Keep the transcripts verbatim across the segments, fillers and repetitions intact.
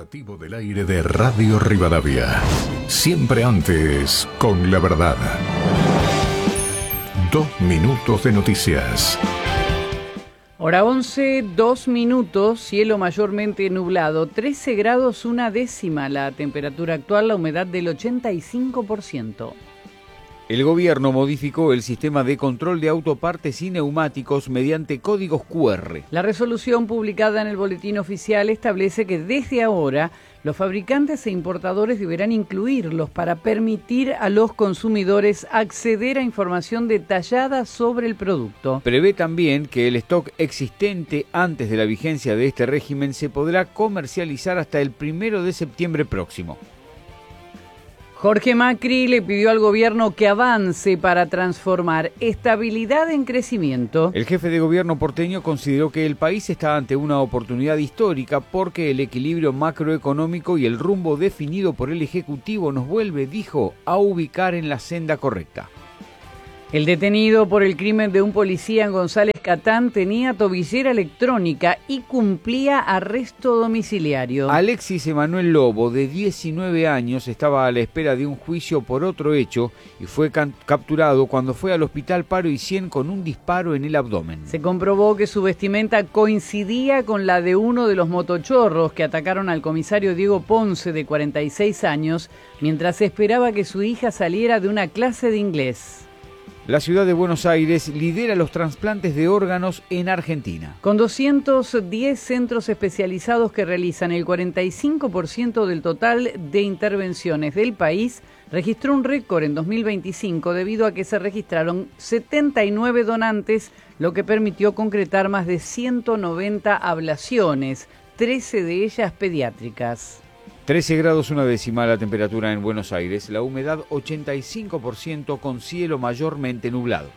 informativo del aire de Radio Rivadavia. Siempre antes, con la verdad. Dos minutos de noticias. Hora once, dos minutos, cielo mayormente nublado, trece grados una décima la temperatura actual, la humedad del ochenta y cinco por ciento. El gobierno modificó el sistema de control de autopartes y neumáticos mediante códigos cu erre. La resolución publicada en el boletín oficial establece que desde ahora los fabricantes e importadores deberán incluirlos para permitir a los consumidores acceder a información detallada sobre el producto. Prevé también que el stock existente antes de la vigencia de este régimen se podrá comercializar hasta el primero de septiembre próximo. Jorge Macri le pidió al gobierno que avance para transformar estabilidad en crecimiento. El jefe de gobierno porteño consideró que el país está ante una oportunidad histórica porque el equilibrio macroeconómico y el rumbo definido por el Ejecutivo nos vuelve, dijo, a ubicar en la senda correcta. El detenido por el crimen de un policía en González Catán tenía tobillera electrónica y cumplía arresto domiciliario. Alexis Emanuel Lobo, de diecinueve años, estaba a la espera de un juicio por otro hecho y fue can- capturado cuando fue al hospital Paro y Cien con un disparo en el abdomen. Se comprobó que su vestimenta coincidía con la de uno de los motochorros que atacaron al comisario Diego Ponce, de cuarenta y seis años, mientras esperaba que su hija saliera de una clase de inglés. La ciudad de Buenos Aires lidera los trasplantes de órganos en Argentina. Con doscientos diez centros especializados que realizan el cuarenta y cinco por ciento del total de intervenciones del país, registró un récord en dos mil veinticinco debido a que se registraron setenta y nueve donantes, lo que permitió concretar más de ciento noventa ablaciones, trece de ellas pediátricas. trece grados una décima la temperatura en Buenos Aires, la humedad ochenta y cinco por ciento con cielo mayormente nublado.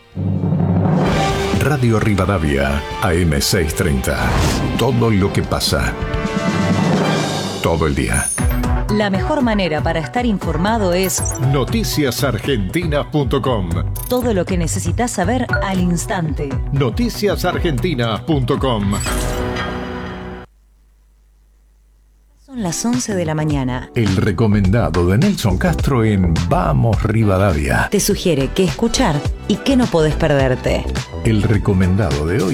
Radio Rivadavia, A M seiscientos treinta. Todo lo que pasa. Todo el día. La mejor manera para estar informado es noticias argentinas punto com. Todo lo que necesitas saber al instante. noticias argentinas punto com. Son las once de la mañana. El recomendado de Nelson Castro en Vamos Rivadavia. Te sugiere qué escuchar y qué no podés perderte. El recomendado de hoy.